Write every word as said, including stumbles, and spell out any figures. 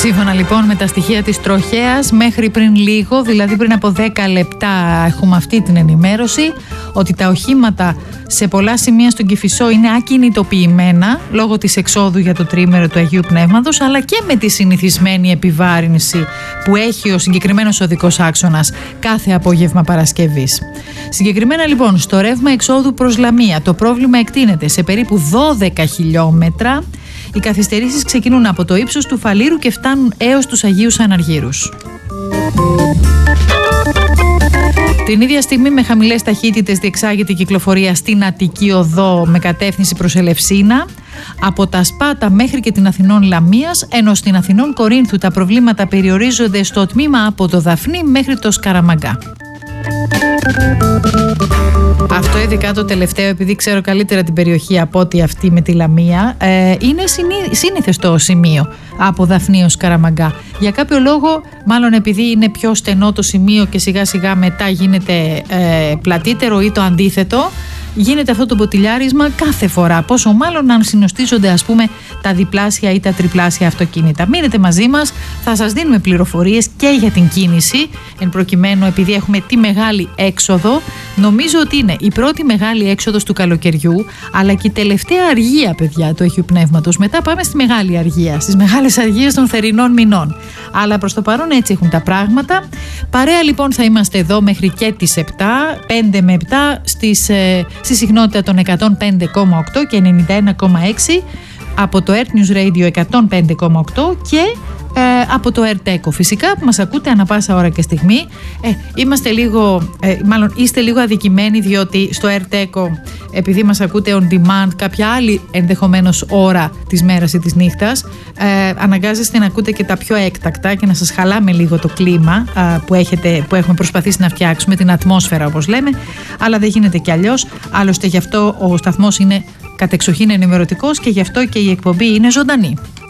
Σύμφωνα λοιπόν με τα στοιχεία της τροχέας, μέχρι πριν λίγο, δηλαδή πριν από δέκα λεπτά, έχουμε αυτή την ενημέρωση ότι τα οχήματα σε πολλά σημεία στον Κηφισό είναι ακινητοποιημένα λόγω της εξόδου για το τρίμερο του Αγίου Πνεύματος, αλλά και με τη συνηθισμένη επιβάρυνση που έχει ο συγκεκριμένος οδικός άξονας κάθε απόγευμα Παρασκευής. Συγκεκριμένα λοιπόν στο ρεύμα εξόδου προς Λαμία το πρόβλημα εκτείνεται σε περίπου δώδεκα χιλιόμετρα. Οι καθυστερήσεις ξεκινούν από το ύψος του Φαλήρου και φτάνουν έως τους Αγίους Αναργύρους. Την ίδια στιγμή με χαμηλές ταχύτητες διεξάγεται η κυκλοφορία στην Αττική Οδό με κατεύθυνση προς Ελευσίνα, από τα Σπάτα μέχρι και την Αθηνών Λαμίας, ενώ στην Αθηνών Κορίνθου τα προβλήματα περιορίζονται στο τμήμα από το Δαφνί μέχρι το Σκαραμαγκά. Αυτό ειδικά το τελευταίο, επειδή ξέρω καλύτερα την περιοχή από ότι αυτή με τη Λαμία, ε, είναι σύνηθες το σημείο από Δαφνί ως Καραμαγκά. Για κάποιο λόγο, μάλλον επειδή είναι πιο στενό το σημείο και σιγά σιγά μετά γίνεται ε, πλατύτερο ή το αντίθετο, γίνεται αυτό το μποτιλιάρισμα κάθε φορά. Πόσο μάλλον αν συνοστίζονται ας πούμε τα διπλάσια ή τα τριπλάσια αυτοκίνητα. Μείνετε μαζί μας, θα σας δίνουμε πληροφορίες και για την κίνηση. Εν προκειμένου, επειδή έχουμε τη μεγάλη έξοδο, νομίζω ότι είναι η πρώτη μεγάλη έξοδος του καλοκαιριού, αλλά και η τελευταία αργία, παιδιά, του Αγίου Πνεύματος. Μετά πάμε στη μεγάλη αργία, στις μεγάλες αργίες των θερινών μηνών. Αλλά προς το παρόν έτσι έχουν τα πράγματα. Παρέα λοιπόν θα είμαστε εδώ μέχρι και τις επτά, πέντε με επτά στις, ε, στη συχνότητα των εκατόν πέντε κόμμα οκτώ και ενενήντα ένα κόμμα έξι, από το Earth News Radio εκατόν πέντε κόμμα οκτώ και ε, από το Ερτέκο φυσικά, που μας ακούτε ανα πάσα ώρα και στιγμή. Ε, είμαστε λίγο, ε, μάλλον είστε λίγο αδικημένοι, διότι στο Ερτέκο, επειδή μας ακούτε on demand κάποια άλλη ενδεχομένως ώρα της μέρας ή της νύχτας, ε, αναγκάζεστε να ακούτε και τα πιο έκτακτα και να σας χαλάμε λίγο το κλίμα ε, που, έχετε, που έχουμε προσπαθήσει να φτιάξουμε, την ατμόσφαιρα όπως λέμε, αλλά δεν γίνεται κι αλλιώς. Άλλωστε γι' αυτό ο σταθμός είναι κατεξοχήν ενημερωτικός και γι' αυτό και η εκπομπή είναι ζωντανή.